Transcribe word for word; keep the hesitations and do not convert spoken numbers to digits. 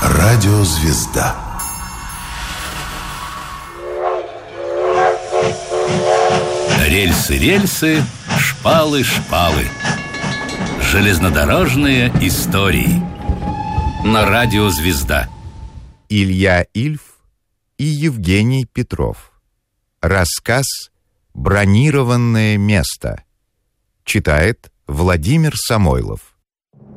Радиозвезда. Рельсы, рельсы, шпалы, шпалы. Железнодорожные истории. На радио «Звезда». Илья Ильф и Евгений Петров. Рассказ «Бронированное место». Читает Владимир Самойлов.